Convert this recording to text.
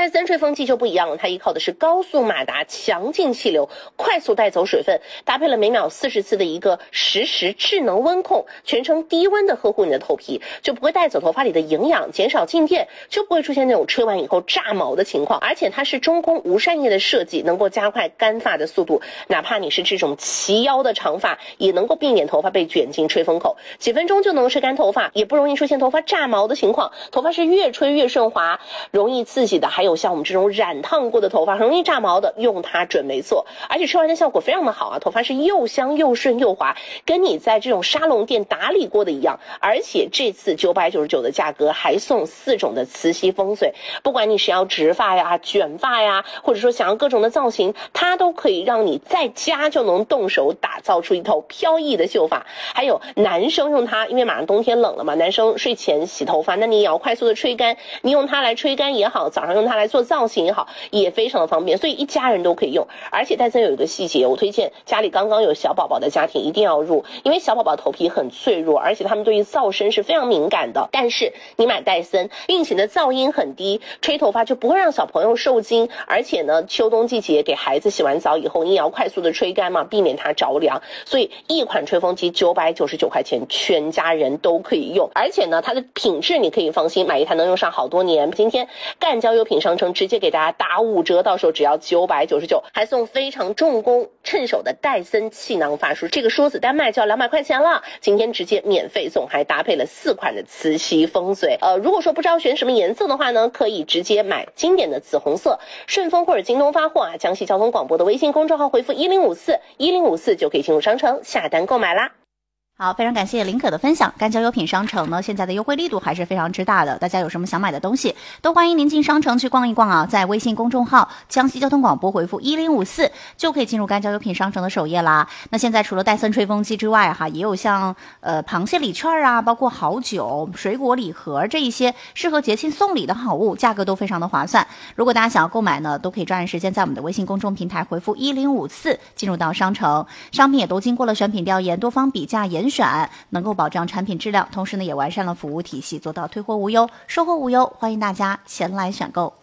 戴森吹风机就不一样了，它依靠的是高速马达、强劲气流，快速带走水分，搭配了每秒40次的一个实时智能温控，全程低温的呵护你的头皮，就不会带走头发里的营养，减少静电，就不会出现那种吹完以后炸毛的情况。而且它是中空无扇叶的设计，能够加快干发的速度，哪怕你是这种齐腰的长发，也能够避免头发被卷进吹风口，几分钟就能吹干头发，也不容易出现头发炸毛的情况。头发是越吹越顺滑，容易刺激的还有像我们这种染烫过的头发容易炸毛的，用它准没错。而且吹完的效果非常的好啊，头发是又香又顺又滑，跟你在这种沙龙店打理过的一样。而且这次999的价格还送4种的磁吸风水，不管你是要直发呀、卷发呀，或者说想要各种的造型，它都可以让你在家就能动手打造出一头飘逸的秀发。还有男生用它，因为马上冬天冷了嘛，男生睡前洗头发，那你也要快速的吹干，你用它来吹干也好，早上用它来做造型也好，也非常的方便，所以一家人都可以用。而且戴森有一个细节，我推荐家里刚刚有小宝宝的家庭一定要入，因为小宝宝头皮很脆弱，而且他们对于噪声是非常敏感的。但是你买戴森，并且呢噪音很低，吹头发就不会让小朋友受惊。而且呢秋冬季节给孩子洗完澡以后，你也要快速的吹干嘛，避免它着凉。所以一款吹风机999块钱，全家人都可以用。而且呢它的品质你可以放心，买一台能用上好多年。今天赣交优品商城直接给大家打5折，到时候只要999，还送非常重工趁手的戴森气囊发梳，这个梳子单卖就要200块钱了，今天直接免费送，还搭配了4款的磁吸风水。如果说不知道选什么颜色的话呢，可以直接买经典的紫红色，顺丰或者京东发货啊，江西交通广播的微信公众号回复1054就可以进入商城下单购买啦。 好，非常感谢林可的分享。赣交优品商城呢，现在的优惠力度还是非常之大的，大家有什么想买的东西，都欢迎您进商城去逛一逛啊。在微信公众号江西交通广播回复1054就可以进入赣交优品商城的首页啦。那现在除了戴森吹风机之外哈，也有像螃蟹礼券啊，包括好酒、水果礼盒这一些适合节庆送礼的好物，价格都非常的划算。如果大家想要购买呢，都可以抓紧时间在我们的微信公众平台回复1054进入到商城，商品也都经过了选品调研、多方比价严选，能够保障产品质量，同时呢也完善了服务体系，做到退货无忧、售后无忧，欢迎大家前来选购。